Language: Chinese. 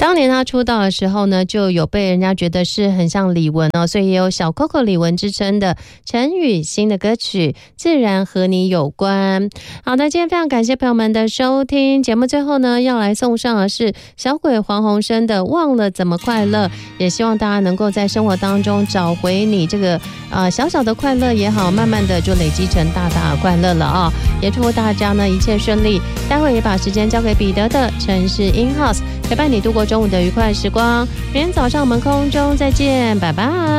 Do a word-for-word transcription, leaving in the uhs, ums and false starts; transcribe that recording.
当年他出道的时候呢，就有被人家觉得是很像李玟哦，所以也有小 Coco 李玟之称的陈雨欣的歌曲《自然和你有关》。好的，今天非常感谢朋友们的收听，节目最后呢要来送上的是小鬼黄鸿升的《忘了怎么快乐》，也希望大家能够在生活当中找回你这个呃小小的快乐也好，慢慢的就累积成大大的快乐了啊、哦！也祝福大家呢一切顺利。待会也把时间交给彼得的城市 In House， 陪伴你度过中午的愉快时光。明天早上我们空中再见，拜拜。